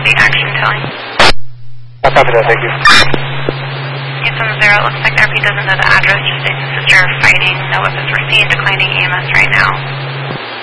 be action towing. I'll copy that, thank you. 870, it looks like RP doesn't know the address, just states the sister fighting, no weapons were seen, declining EMS right now.